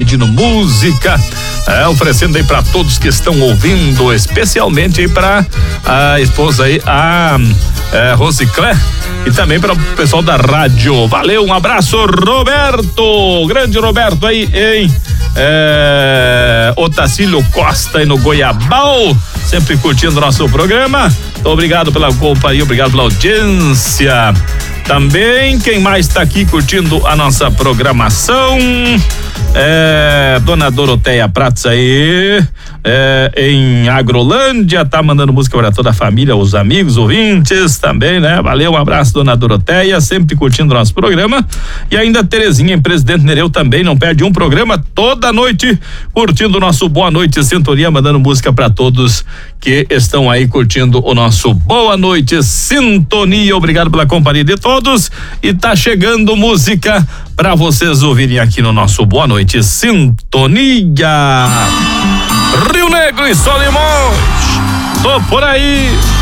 pedindo música, oferecendo aí para todos que estão ouvindo, especialmente aí para a esposa aí, a Rosiclé, e também para o pessoal da rádio. Valeu, um abraço, Roberto, grande Roberto aí em Otacílio Costa e no Goiabal, sempre curtindo nosso programa. Obrigado pela companhia, obrigado pela audiência. Também, quem mais está aqui curtindo a nossa programação? Dona Doroteia Pratos aí, em Agrolândia, tá mandando música para toda a família, os amigos, ouvintes também, né? Valeu, um abraço, Dona Doroteia, sempre curtindo o nosso programa. E ainda Terezinha, em Presidente Nereu, também não perde um programa, toda noite curtindo o nosso Boa Noite Sintonia, mandando música para todos que estão aí curtindo o nosso Boa Noite Sintonia. Obrigado pela companhia de todos, e tá chegando música para vocês ouvirem aqui no nosso Boa Noite Sintonia. Rio Negro e Solimões, tô por aí.